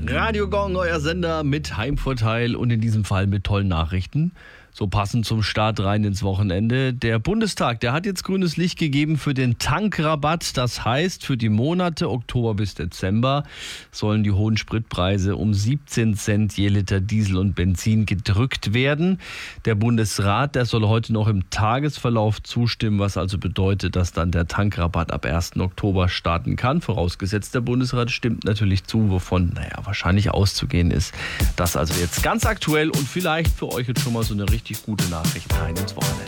Radio Gong, euer Sender mit Heimvorteil und in diesem Fall mit tollen Nachrichten. So passend zum Start rein ins Wochenende. Der Bundestag, der hat jetzt grünes Licht gegeben für den Tankrabatt. Das heißt, für die Monate Oktober bis Dezember sollen die hohen Spritpreise um 17 Cent je Liter Diesel und Benzin gedrückt werden. Der Bundesrat, der soll heute noch im Tagesverlauf zustimmen, was also bedeutet, dass dann der Tankrabatt ab 1. Oktober starten kann. Vorausgesetzt, der Bundesrat stimmt natürlich zu, wovon wahrscheinlich auszugehen ist. Das also jetzt ganz aktuell und vielleicht für euch jetzt schon mal so eine richtig gute Nachricht rein ins Wochenende.